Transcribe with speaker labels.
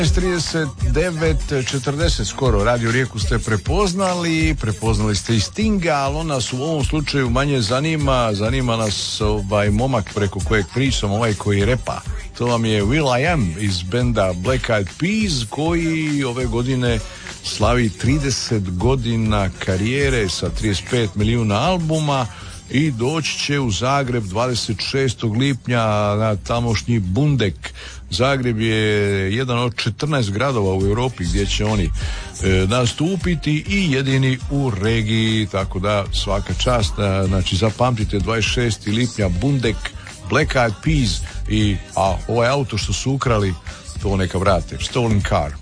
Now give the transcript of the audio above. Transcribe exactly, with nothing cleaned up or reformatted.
Speaker 1: trideset devet četrdeset skoro Radio Rijeku ste prepoznali, prepoznali ste i Stinga, ali on nas u ovom slučaju manje zanima, zanima nas ovaj momak preko kojeg pričam, ovaj koji repa. To vam je Will I Am iz benda Black Eyed Peas, koji ove godine slavi trideset godina karijere sa trideset pet milijuna albuma i doći će u Zagreb dvadeset šestog lipnja na tamošnji Bundek. Zagreb je jedan od četrnaest gradova u Europi gdje će oni e, nastupiti i jedini u regiji, tako da svaka čast. Znači zapamtite dvadeset šestog lipnja Bundek, Black Eyed Peas i a, ovaj auto što su ukrali, to neka vrate. Stolen Car.